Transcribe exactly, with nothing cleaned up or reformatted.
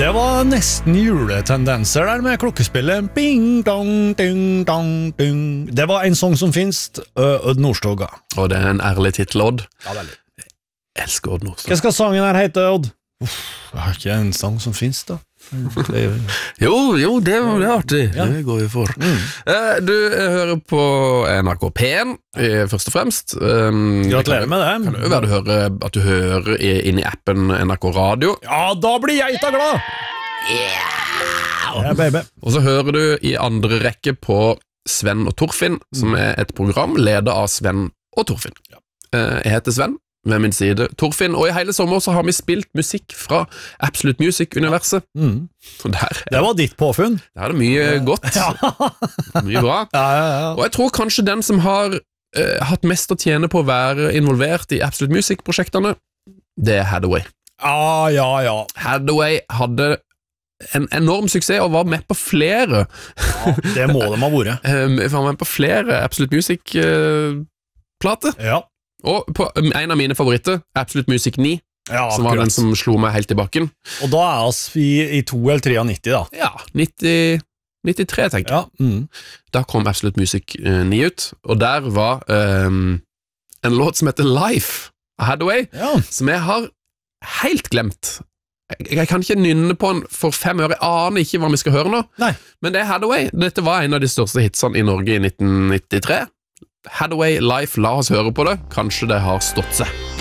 Det var nesten juletendenser der med klokkespillet. Bing, dong, ding, dong, ding. Det var en sang som finnes, Odd Nordstoga. Og det er en ærlig titel, Odd. Ja, veldig. Jeg elsker Odd Nordstoga. Hva skal sangen her hete, Odd? Uff, jeg har ikke en sang som finnes da. Det er... Jo, jo, det, det er artig. Ja. Det går vi for. Mm. Eh, du hører på N R K P en, først og fremst. Um, Gratulerer med det. Kan det jo være du hører, at du hører inn i appen N R K Radio. Ja, da blir jeg da glad! Yeah! Ja, baby. Og så hører du i andre rekke på Sven og Torfinn, som er et program ledet av Sven og Torfinn. Ja. Eh, jeg heter Sven. Ved min side, Torfinn, og i hele sommer så har vi spilt musikk fra Absolute Music-universet. Mm. Der, det var ditt påfunn. Der er det mye godt. Ja. Mye bra. Ja, ja, ja. Og jeg tror kanskje den som har uh, hatt mest å tjene på å være involvert i Absolute Music-prosjektene, det er Hathaway. Ja, ja, ja. Hathaway hadde en enorm suksess og var med på flere. Ja, det må de ha vært. um, var med på flere Absolute Music-plater. Uh, ja. Og på en av mine favoritter, Absolute Music ni, ja, som var den som slo meg helt i bakken. Og da er oss i, i to eller tre av nitti da. Ja, nitti, nittitre tenker jeg. Ja, mm. Da kom Absolute Music uh, ni ut, og der var um, en låt som heter Life av Hathaway, ja. Som jeg har helt glemt. Jeg, jeg kan ikke nynne på den for fem år, jeg aner ikke hva vi skal høre nå. Nei. Men det er Hathaway. Dette var en av de største hitsene i Norge i nitten nittitre. Hathaway Life, la oss høre på det. Kanskje det har stått seg.